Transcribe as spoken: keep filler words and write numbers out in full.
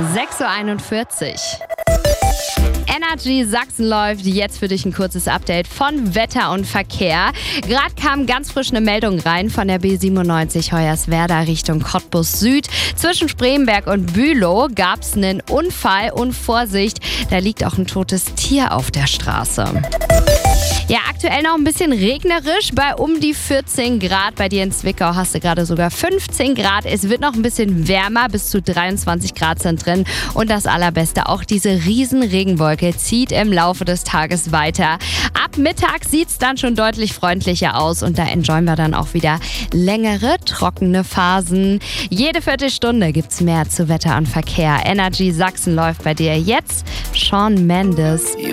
sechs Uhr einundvierzig. Energy Sachsen läuft jetzt für dich ein kurzes Update von Wetter und Verkehr. Gerade kam ganz frisch eine Meldung rein von der B siebenundneunzig Hoyerswerda Richtung Cottbus Süd. Zwischen Spremberg und Bülow gab es einen Unfall und Vorsicht, da liegt auch ein totes Tier auf der Straße. Ja, aktuell noch ein bisschen regnerisch bei um die vierzehn Grad. Bei dir in Zwickau hast du gerade sogar fünfzehn Grad. Es wird noch ein bisschen wärmer, bis zu dreiundzwanzig Grad sind drin. Und das Allerbeste, auch diese riesen Regenwolke zieht im Laufe des Tages weiter. Ab Mittag sieht es dann schon deutlich freundlicher aus und da enjoyen wir dann auch wieder längere, trockene Phasen. Jede Viertelstunde gibt's mehr zu Wetter und Verkehr. Energy Sachsen läuft bei dir jetzt. Shawn Mendes.